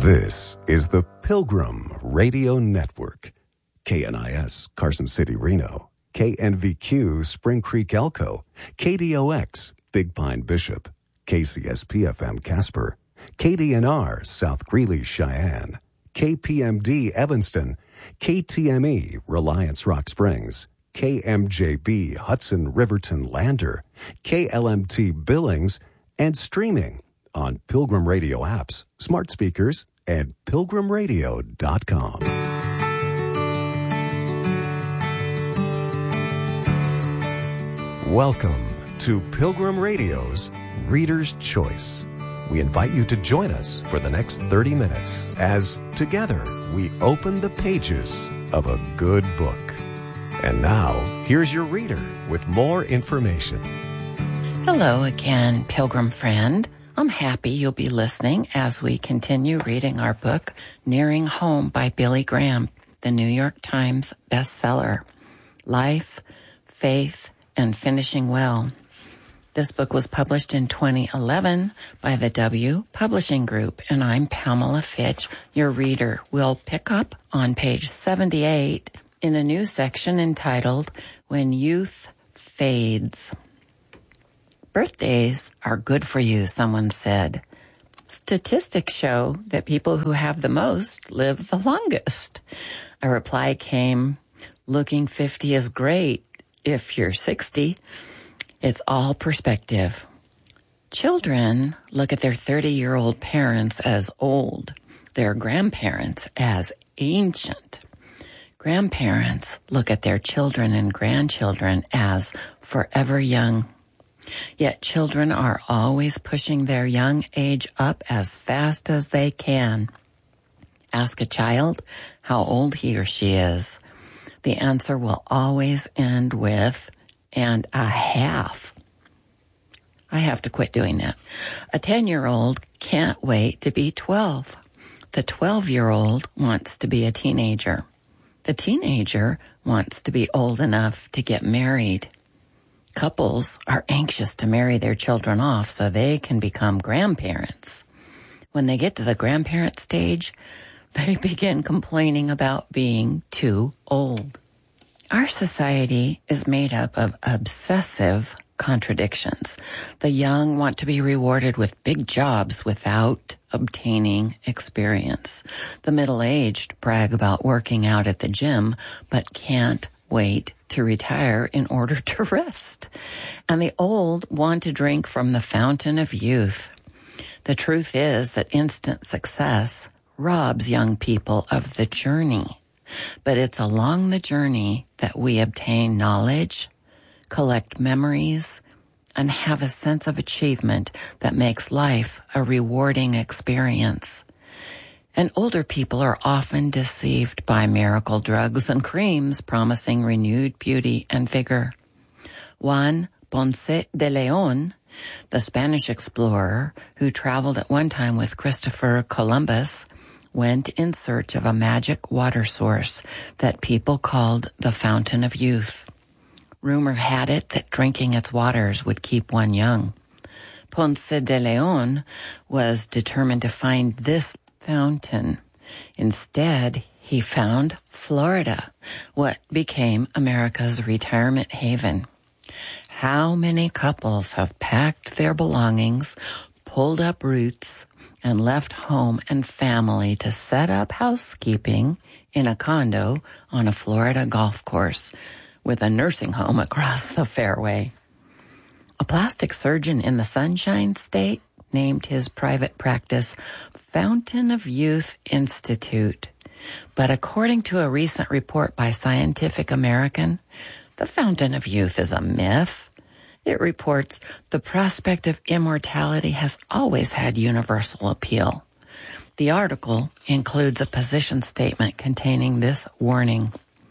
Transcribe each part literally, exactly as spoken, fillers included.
This is the Pilgrim Radio Network. K N I S, Carson City, Reno. K N V Q, Spring Creek, Elko. K D O X, Big Pine, Bishop. K C S P F M, Casper. K D N R, South Greeley, Cheyenne. K P M D, Evanston. K T M E, Reliance, Rock Springs. K M J B, Hudson, Riverton, Lander. K L M T, Billings. And streaming on Pilgrim Radio apps, smart speakers, and pilgrim radio dot com. Welcome to Pilgrim Radio's Reader's Choice. We invite you to join us for the next thirty minutes as together we open the pages of a good book. And now, here's your reader with more information. Hello again, Pilgrim friend. I'm happy you'll be listening as we continue reading our book, Nearing Home by Billy Graham, the New York Times bestseller, Life, Faith, and Finishing Well. This book was published in twenty eleven by the W Publishing Group, and I'm Pamela Fitch, your reader. We'll pick up on page seventy-eight in a new section entitled, When Youth Fades. Birthdays are good for you, someone said. Statistics show that people who have the most live the longest. A reply came, looking fifty is great if you're sixty. It's all perspective. Children look at their thirty-year-old parents as old, their grandparents as ancient. Grandparents look at their children and grandchildren as forever young. Yet children are always pushing their young age up as fast as they can. Ask a child how old he or she is. The answer will always end with, and a half. I have to quit doing that. A ten-year-old can't wait to be twelve. The twelve-year-old wants to be a teenager. The teenager wants to be old enough to get married. Couples are anxious to marry their children off so they can become grandparents. When they get to the grandparent stage, they begin complaining about being too old. Our society is made up of obsessive contradictions. The young want to be rewarded with big jobs without obtaining experience. The middle-aged brag about working out at the gym, but can't wait to retire in order to rest. And the old want to drink from the fountain of youth. The truth is that instant success robs young people of the journey. But it's along the journey that we obtain knowledge, collect memories, and have a sense of achievement that makes life a rewarding experience. And older people are often deceived by miracle drugs and creams promising renewed beauty and vigor. Juan Ponce de Leon, the Spanish explorer who traveled at one time with Christopher Columbus, went in search of a magic water source that people called the Fountain of Youth. Rumor had it that drinking its waters would keep one young. Ponce de Leon was determined to find this fountain. Instead, he found Florida, what became America's retirement haven. How many couples have packed their belongings, pulled up roots, and left home and family to set up housekeeping in a condo on a Florida golf course with a nursing home across the fairway? A plastic surgeon in the Sunshine State named his private practice Fountain of Youth Institute. But according to a recent report by Scientific American, the Fountain of Youth is a myth. It reports the prospect of immortality has always had universal appeal. The article includes a position statement containing this warning.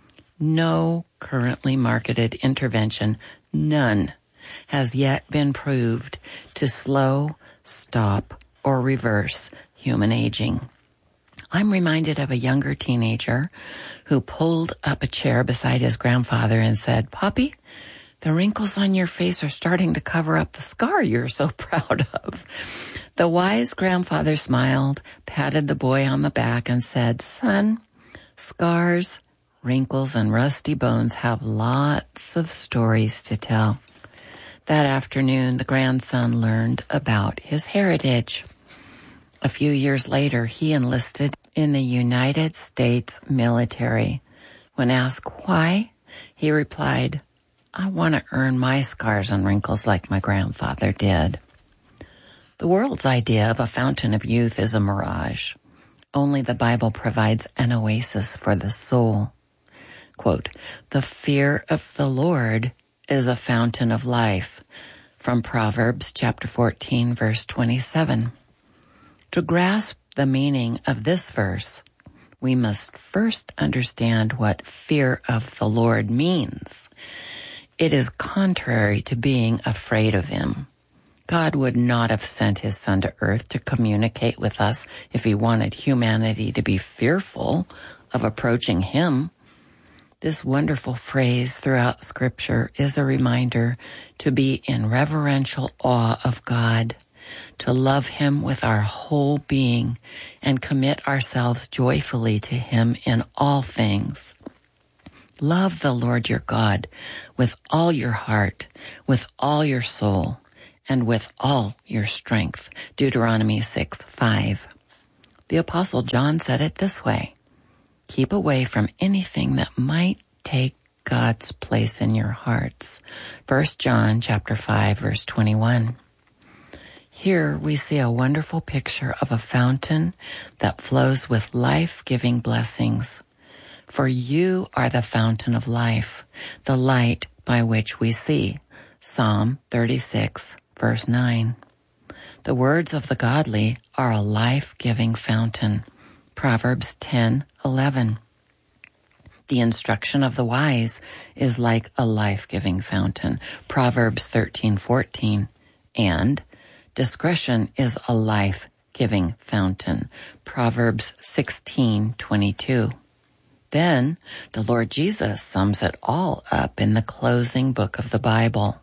No currently marketed intervention, none, has yet been proved to slow, stop, or reverse human aging. I'm reminded of a younger teenager who pulled up a chair beside his grandfather and said, "Poppy, The wrinkles on your face are starting to cover up the scar you're so proud of. The wise grandfather smiled, patted the boy on the back, and said, "Son, scars, wrinkles, and rusty bones have lots of stories to tell." That afternoon, the grandson learned about his heritage. A few years later, he enlisted in the United States military. When asked why, he replied, "I want to earn my scars and wrinkles like my grandfather did." The world's idea of a fountain of youth is a mirage. Only the Bible provides an oasis for the soul. Quote, "The fear of the Lord is a fountain of life," from Proverbs chapter fourteen, verse twenty-seven. To grasp the meaning of this verse, we must first understand what fear of the Lord means. It is contrary to being afraid of him. God would not have sent his Son to earth to communicate with us if he wanted humanity to be fearful of approaching him. This wonderful phrase throughout Scripture is a reminder to be in reverential awe of God, to love him with our whole being, and commit ourselves joyfully to him in all things. Love the Lord your God with all your heart, with all your soul, and with all your strength. Deuteronomy six five. The Apostle John said it this way, "Keep away from anything that might take God's place in your hearts." First John chapter five, verse twenty-one. Here we see a wonderful picture of a fountain that flows with life-giving blessings. For you are the fountain of life, the light by which we see. Psalm thirty-six, verse nine. The words of the godly are a life-giving fountain. Proverbs ten eleven. The instruction of the wise is like a life-giving fountain. Proverbs thirteen fourteen. And discretion is a life-giving fountain. Proverbs sixteen twenty-two. Then the Lord Jesus sums it all up in the closing book of the Bible.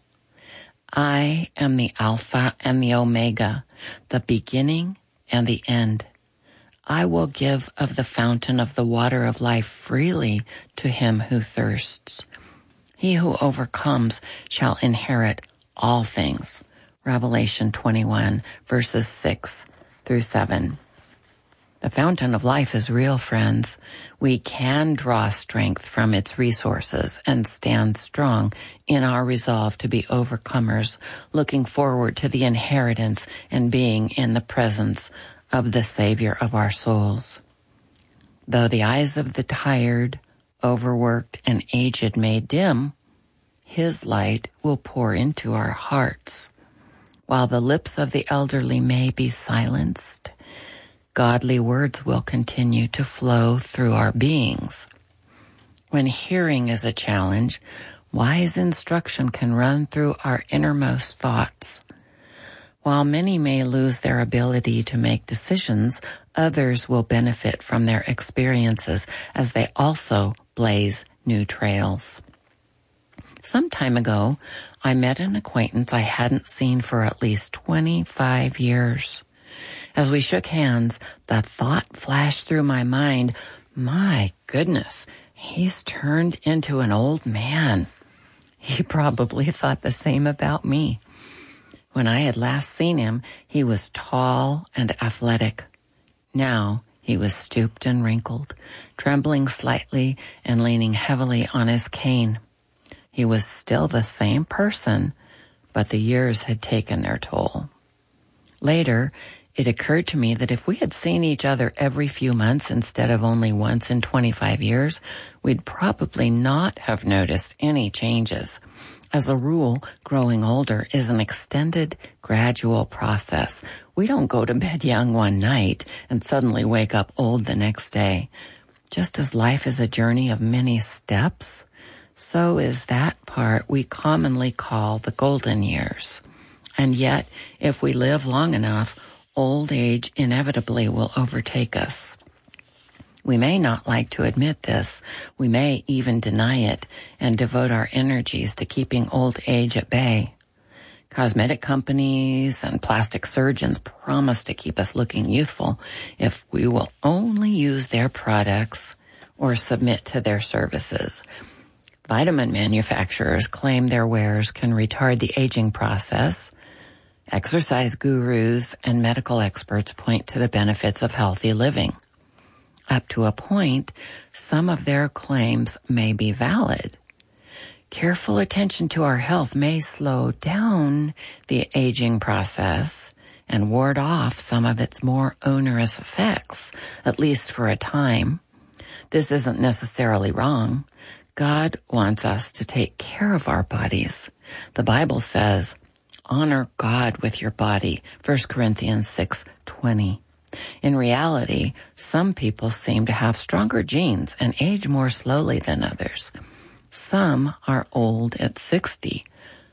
"I am the Alpha and the Omega, the beginning and the end. I will give of the fountain of the water of life freely to him who thirsts. He who overcomes shall inherit all things." Revelation twenty-one, verses six through seven. The fountain of life is real, friends. We can draw strength from its resources and stand strong in our resolve to be overcomers, looking forward to the inheritance and being in the presence of the Savior of our souls. Though the eyes of the tired, overworked, and aged may dim, his light will pour into our hearts. While the lips of the elderly may be silenced, godly words will continue to flow through our beings. When hearing is a challenge, wise instruction can run through our innermost thoughts. While many may lose their ability to make decisions, others will benefit from their experiences as they also blaze new trails. Some time ago, I met an acquaintance I hadn't seen for at least twenty-five years. As we shook hands, the thought flashed through my mind, my goodness, he's turned into an old man. He probably thought the same about me. When I had last seen him, he was tall and athletic. Now he was stooped and wrinkled, trembling slightly and leaning heavily on his cane. He was still the same person, but the years had taken their toll. Later, it occurred to me that if we had seen each other every few months instead of only once in twenty-five years, we'd probably not have noticed any changes. As a rule, growing older is an extended, gradual process. We don't go to bed young one night and suddenly wake up old the next day. Just as life is a journey of many steps, so is that part we commonly call the golden years. And yet, if we live long enough, old age inevitably will overtake us. We may not like to admit this. We may even deny it and devote our energies to keeping old age at bay. Cosmetic companies and plastic surgeons promise to keep us looking youthful if we will only use their products or submit to their services. Vitamin manufacturers claim their wares can retard the aging process. Exercise gurus and medical experts point to the benefits of healthy living. Up to a point, some of their claims may be valid. Careful attention to our health may slow down the aging process and ward off some of its more onerous effects, at least for a time. This isn't necessarily wrong. God wants us to take care of our bodies. The Bible says, honor God with your body, First Corinthians six twenty. In reality, some people seem to have stronger genes and age more slowly than others. Some are old at sixty.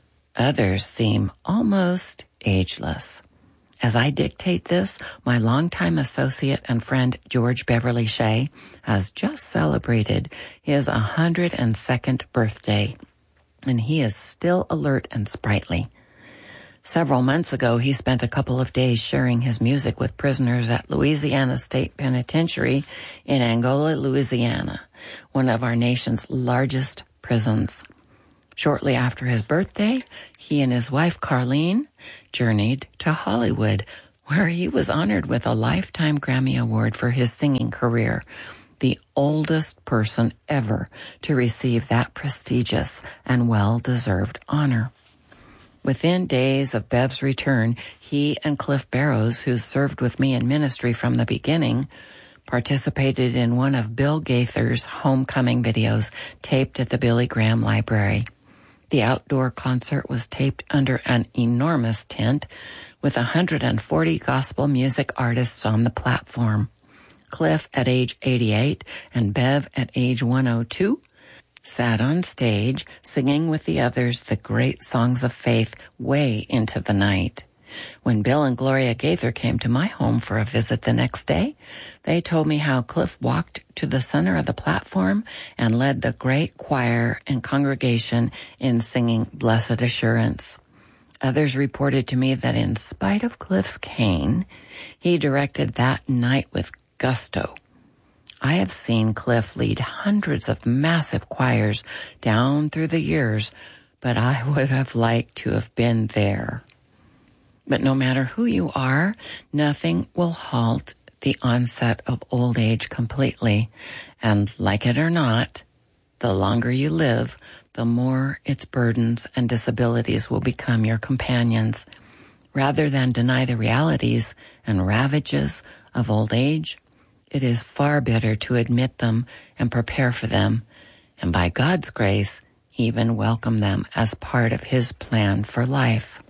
Others seem almost ageless. As I dictate this, my longtime associate and friend George Beverly Shea has just celebrated his one hundred second birthday, and he is still alert and sprightly. Several months ago, he spent a couple of days sharing his music with prisoners at Louisiana State Penitentiary in Angola, Louisiana, one of our nation's largest prisons. Shortly after his birthday, he and his wife, Carlene, journeyed to Hollywood, where he was honored with a Lifetime Grammy Award for his singing career, the oldest person ever to receive that prestigious and well-deserved honor. Within days of Bev's return, he and Cliff Barrows, who served with me in ministry from the beginning, participated in one of Bill Gaither's homecoming videos taped at the Billy Graham Library. The outdoor concert was taped under an enormous tent with one hundred forty gospel music artists on the platform. Cliff, at age eighty-eight, and Bev, at age one oh two, sat on stage singing with the others the great songs of faith way into the night. When Bill and Gloria Gaither came to my home for a visit the next day, they told me how Cliff walked to the center of the platform and led the great choir and congregation in singing Blessed Assurance. Others reported to me that in spite of Cliff's cane, he directed that night with gusto. I have seen Cliff lead hundreds of massive choirs down through the years, but I would have liked to have been there. But no matter who you are, nothing will halt the onset of old age completely. And like it or not, the longer you live, the more its burdens and disabilities will become your companions. Rather than deny the realities and ravages of old age, it is far better to admit them and prepare for them, and by God's grace, even welcome them as part of His plan for life.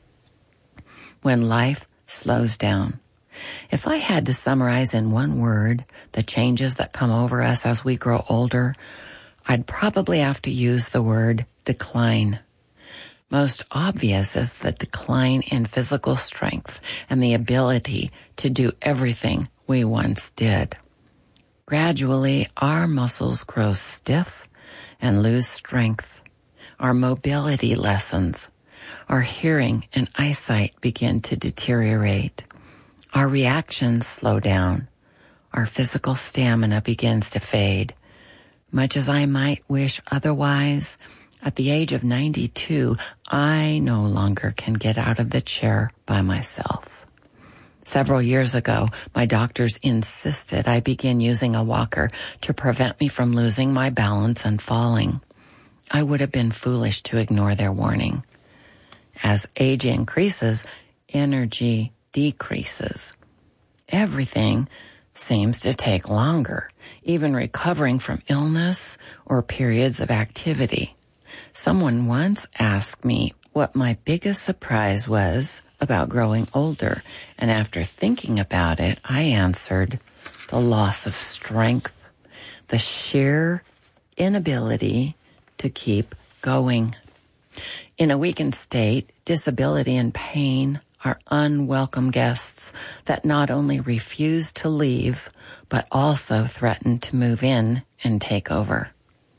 When life slows down. If I had to summarize in one word the changes that come over us as we grow older, I'd probably have to use the word decline. Most obvious is the decline in physical strength and the ability to do everything we once did. Gradually, our muscles grow stiff and lose strength. Our mobility lessens. Our hearing and eyesight begin to deteriorate. Our reactions slow down. Our physical stamina begins to fade. Much as I might wish otherwise, at the age of ninety-two, I no longer can get out of the chair by myself. Several years ago, my doctors insisted I begin using a walker to prevent me from losing my balance and falling. I would have been foolish to ignore their warning. As age increases, energy decreases. Everything seems to take longer, even recovering from illness or periods of activity. Someone once asked me what my biggest surprise was about growing older, and after thinking about it, I answered, the loss of strength, the sheer inability to keep going. In a weakened state, disability and pain are unwelcome guests that not only refuse to leave, but also threaten to move in and take over.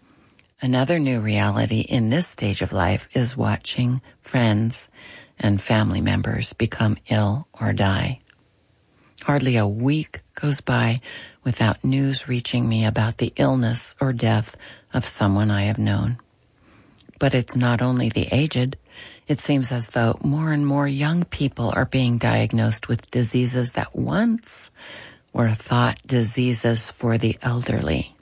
Another new reality in this stage of life is watching friends and family members become ill or die. Hardly a week goes by without news reaching me about the illness or death of someone I have known. But it's not only the aged. It seems as though more and more young people are being diagnosed with diseases that once were thought diseases for the elderly.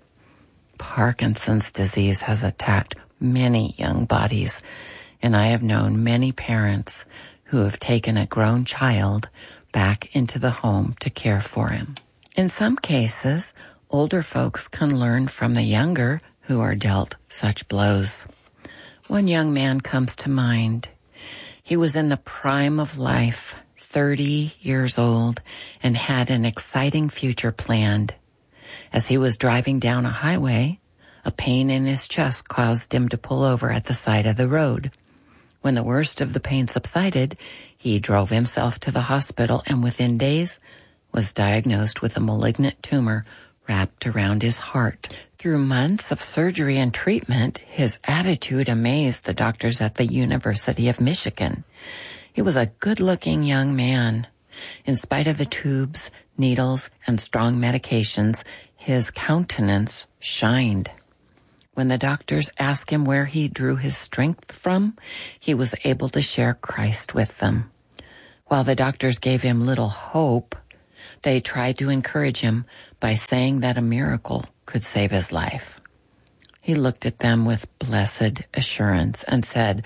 Parkinson's disease has attacked many young bodies, and I have known many parents who have taken a grown child back into the home to care for him. In some cases, older folks can learn from the younger who are dealt such blows. One young man comes to mind. He was in the prime of life, thirty years old, and had an exciting future planned. As he was driving down a highway, a pain in his chest caused him to pull over at the side of the road. When the worst of the pain subsided, he drove himself to the hospital and within days was diagnosed with a malignant tumor wrapped around his heart. Through months of surgery and treatment, his attitude amazed the doctors at the University of Michigan. He was a good-looking young man. In spite of the tubes, needles, and strong medications, his countenance shined. When the doctors asked him where he drew his strength from, he was able to share Christ with them. While the doctors gave him little hope, they tried to encourage him by saying that a miracle could save his life. He looked at them with blessed assurance and said,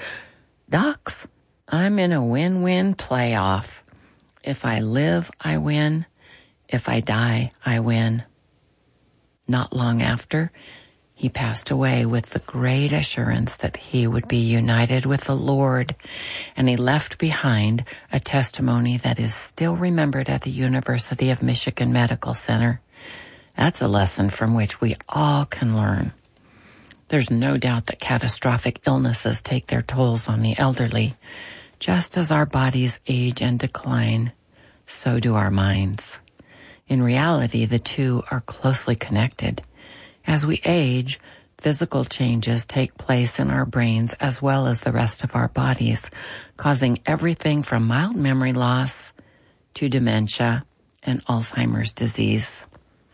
"Docs, I'm in a win-win playoff. If I live, I win. If I die, I win." Not long after, he passed away with the great assurance that he would be united with the Lord, and he left behind a testimony that is still remembered at the University of Michigan Medical Center. That's a lesson from which we all can learn. There's no doubt that catastrophic illnesses take their tolls on the elderly. Just as our bodies age and decline, so do our minds. In reality, the two are closely connected. As we age, physical changes take place in our brains as well as the rest of our bodies, causing everything from mild memory loss to dementia and Alzheimer's disease.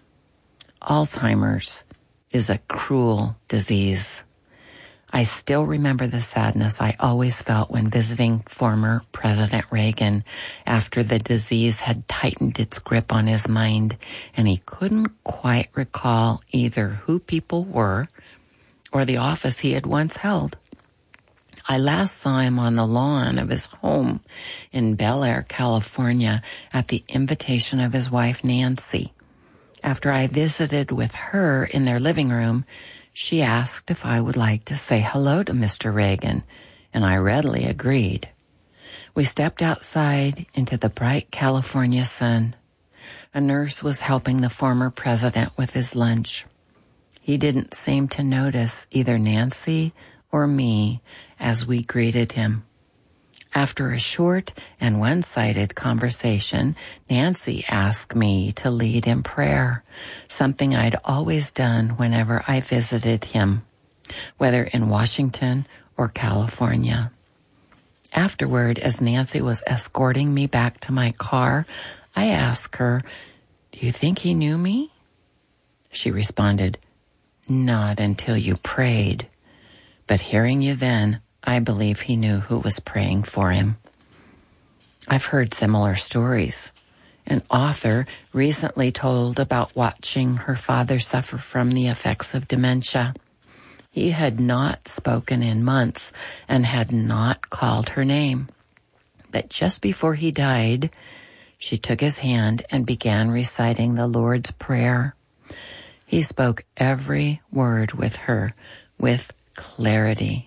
Alzheimer's is a cruel disease. I still remember the sadness I always felt when visiting former President Reagan after the disease had tightened its grip on his mind and he couldn't quite recall either who people were or the office he had once held. I last saw him on the lawn of his home in Bel Air, California, at the invitation of his wife, Nancy. After I visited with her in their living room, she asked if I would like to say hello to Mister Reagan, and I readily agreed. We stepped outside into the bright California sun. A nurse was helping the former president with his lunch. He didn't seem to notice either Nancy or me as we greeted him. After a short and one-sided conversation, Nancy asked me to lead in prayer, something I'd always done whenever I visited him, whether in Washington or California. Afterward, as Nancy was escorting me back to my car, I asked her, "Do you think he knew me?" She responded, "Not until you prayed. But hearing you then, I believe he knew who was praying for him." I've heard similar stories. An author recently told about watching her father suffer from the effects of dementia. He had not spoken in months and had not called her name. But just before he died, she took his hand and began reciting the Lord's Prayer. He spoke every word with her with clarity.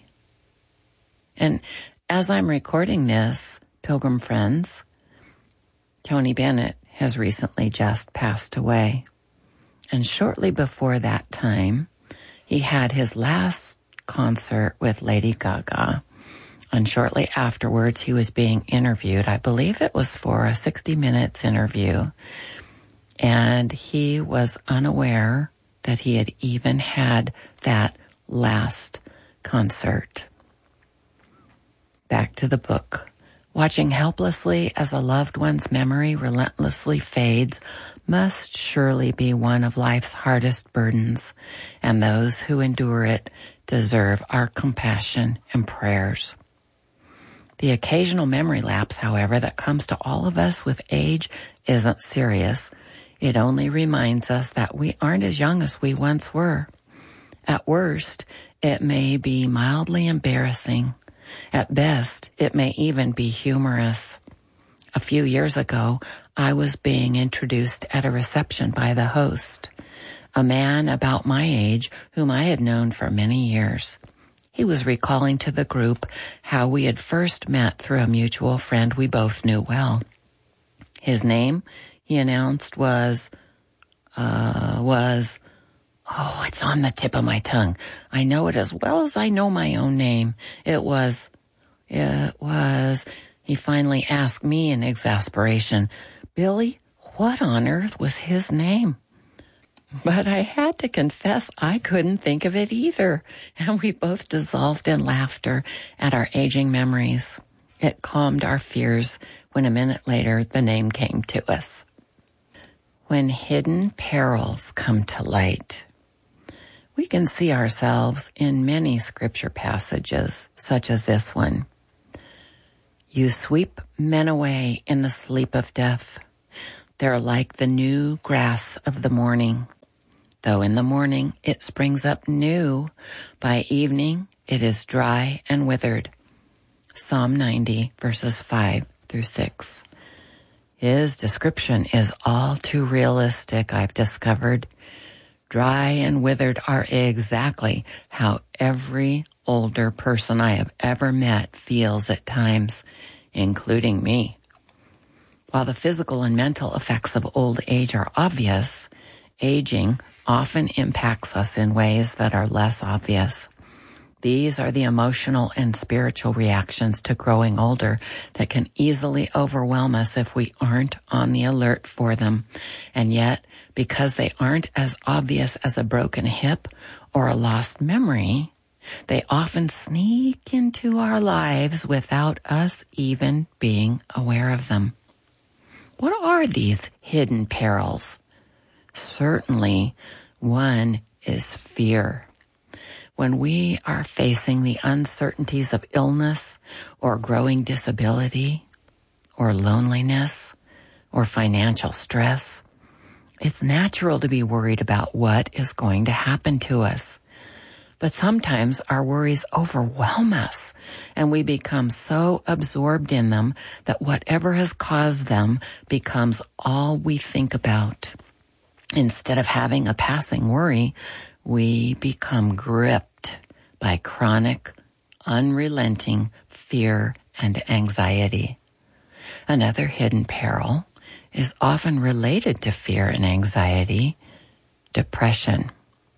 And as I'm recording this, Pilgrim friends, Tony Bennett has recently just passed away. And shortly before that time, he had his last concert with Lady Gaga And shortly afterwards, he was being interviewed. I believe it was for a sixty minutes interview. And he was unaware that he had even had that last concert. Back to the book. Watching helplessly as a loved one's memory relentlessly fades must surely be one of life's hardest burdens, and those who endure it deserve our compassion and prayers. The occasional memory lapse, however, that comes to all of us with age isn't serious. It only reminds us that we aren't as young as we once were. At worst, it may be mildly embarrassing. At best, it may even be humorous. A few years ago, I was being introduced at a reception by the host, a man about my age whom I had known for many years. He was recalling to the group how we had first met through a mutual friend we both knew well. His name, he announced, was, uh, was, oh, it's on the tip of my tongue. I know it as well as I know my own name. It was, it was, he finally asked me in exasperation, Billy, what on earth was his name? But I had to confess I couldn't think of it either, and we both dissolved in laughter at our aging memories. It calmed our fears when a minute later the name came to us. When hidden perils come to light, we can see ourselves in many scripture passages, such as this one. You sweep men away in the sleep of death. They're like the new grass of the morning. Though in the morning it springs up new, by evening it is dry and withered. Psalm ninety, verses five through six. His description is all too realistic, I've discovered. Dry and withered are exactly how every older person I have ever met feels at times, including me. While the physical and mental effects of old age are obvious, aging often impacts us in ways that are less obvious. These are the emotional and spiritual reactions to growing older that can easily overwhelm us if we aren't on the alert for them. And yet, because they aren't as obvious as a broken hip or a lost memory, they often sneak into our lives without us even being aware of them. What are these hidden perils? Certainly, one is fear. When we are facing the uncertainties of illness or growing disability or loneliness or financial stress, it's natural to be worried about what is going to happen to us. But sometimes our worries overwhelm us, and we become so absorbed in them that whatever has caused them becomes all we think about. Instead of having a passing worry, we become gripped by chronic, unrelenting fear and anxiety. Another hidden peril is often related to fear and anxiety, depression.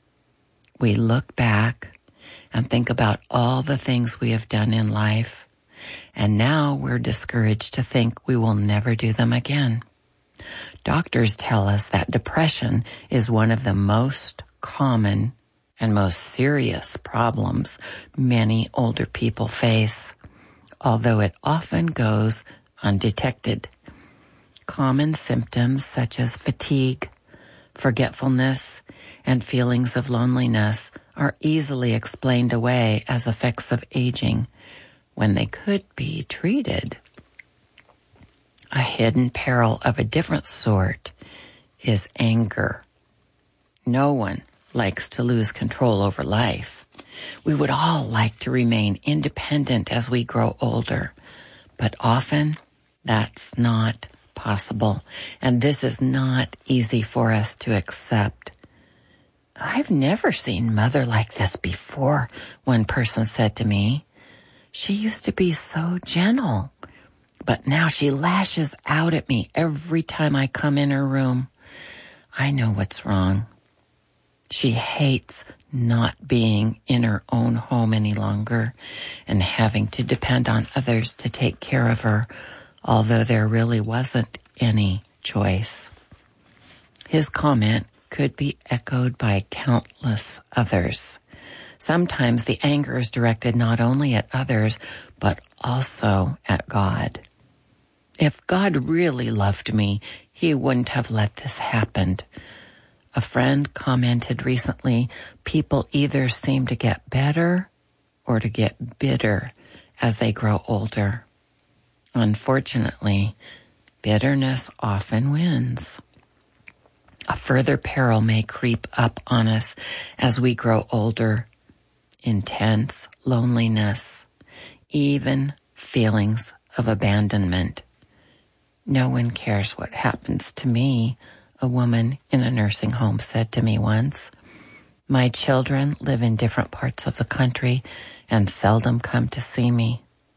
We look back and think about all the things we have done in life, and now we're discouraged to think we will never do them again. Doctors tell us that depression is one of the most common and most serious problems many older people face, although it often goes undetected. Common symptoms such as fatigue, forgetfulness, and feelings of loneliness are easily explained away as effects of aging when they could be treated. A hidden peril of a different sort is anger. No one likes to lose control over life. We would all like to remain independent as we grow older, but often that's not possible, and this is not easy for us to accept. I've never seen Mother like this before, one person said to me. She used to be so gentle, but now she lashes out at me every time I come in her room. I know what's wrong. She hates not being in her own home any longer and having to depend on others to take care of her, although there really wasn't any choice. His comment could be echoed by countless others. Sometimes the anger is directed not only at others, but also at God. If God really loved me, he wouldn't have let this happen. A friend commented recently, people either seem to get better or to get bitter as they grow older. Unfortunately, bitterness often wins. A further peril may creep up on us as we grow older. Intense loneliness, even feelings of abandonment. No one cares what happens to me, a woman in a nursing home said to me once. My children live in different parts of the country and seldom come to see me.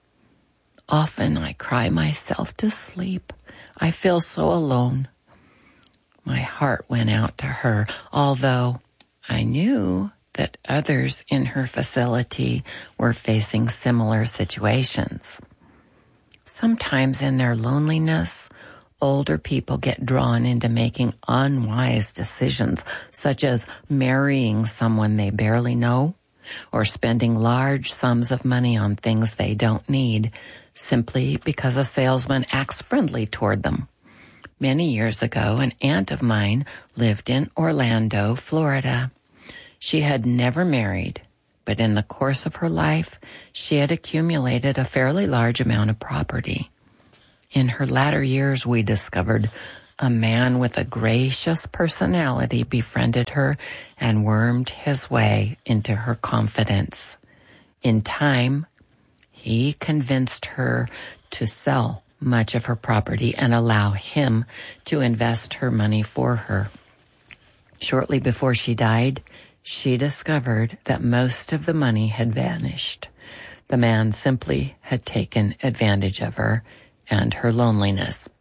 Often I cry myself to sleep. I feel so alone. My heart went out to her, although I knew that others in her facility were facing similar situations. Sometimes in their loneliness, older people get drawn into making unwise decisions, such as marrying someone they barely know or spending large sums of money on things they don't need simply because a salesman acts friendly toward them. Many years ago, an aunt of mine lived in Orlando, Florida. She had never married, but in the course of her life, she had accumulated a fairly large amount of property. In her latter years, we discovered a man with a gracious personality befriended her and wormed his way into her confidence. In time, he convinced her to sell much of her property and allow him to invest her money for her. Shortly before she died, she discovered that most of the money had vanished. The man simply had taken advantage of her and her loneliness.